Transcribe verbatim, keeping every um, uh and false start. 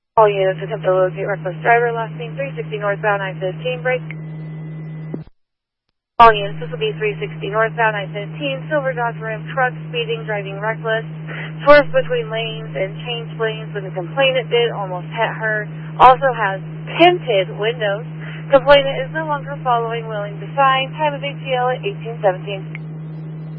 All units attempt to locate reckless driver, last seen three sixty northbound I fifteen, break. All units, this will be three sixty northbound I fifteen, silver Dodge Ram truck, speeding, driving reckless, swerved between lanes and changed lanes with a complainant did almost hit her, also has tinted windows. Complainant is no longer following, willing to sign, time of A T L at eighteen seventeen.